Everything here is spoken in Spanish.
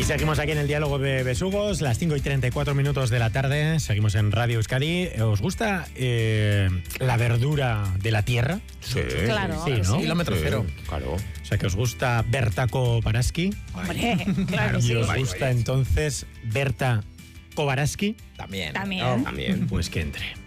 seguimos aquí en el Diálogo de Besugos, las 5:34 de la tarde. Seguimos en Radio Euskadi. ¿Os gusta la verdura de la tierra? Sí, Claro. Sí, ¿no? Kilómetro cero. Claro. O sea, que os gusta Bertako Baraski. Hombre, claro, Y sí. os gusta entonces Berta Kobaraski. También. También. También. Pues que entre.